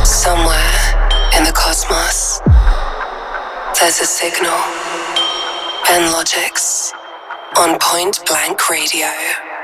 Somewhere in the cosmos, there's a signal. Ben Logic's on Point Blank Radio.